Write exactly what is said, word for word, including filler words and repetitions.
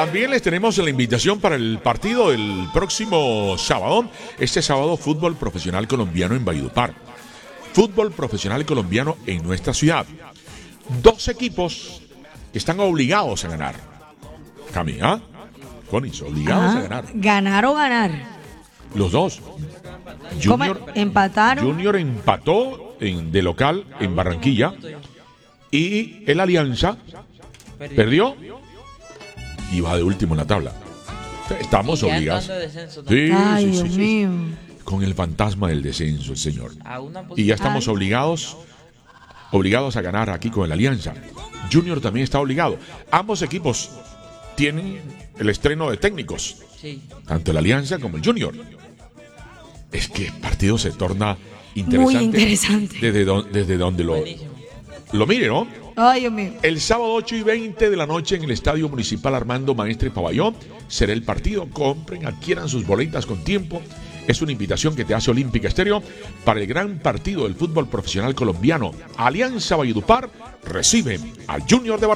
también les tenemos la invitación para el partido del próximo sábado. Este sábado, fútbol profesional colombiano en Valledupar. Fútbol profesional colombiano en nuestra ciudad. Dos equipos que están obligados a ganar. Cami, ¿ah? Conis, obligados Ajá. a ganar. Ganar o ganar. Los dos. Junior, empataron. Junior empató en, de local en Barranquilla. Y el Alianza perdió y va de último en la tabla. Estamos obligados. Sí, Ay, sí, Dios sí, sí. mío. Con el fantasma del descenso, el señor. Pues, Y ya estamos Ay. obligados, obligados a ganar aquí con el Alianza. Junior también está obligado. Ambos equipos tienen el estreno de técnicos. Sí. Tanto el Alianza como el Junior. Es que el partido se torna interesante. Muy interesante. Desde, don- desde donde lo, Buenísimo. lo mire, ¿no? Ay, Dios mío. El sábado ocho y veinte de la noche en el Estadio Municipal Armando Maestre Paballón será el partido. Compren, adquieran sus boletas con tiempo. Es una invitación que te hace Olímpica Estéreo para el gran partido del fútbol profesional colombiano. Alianza Valledupar recibe al Junior de Barranquilla.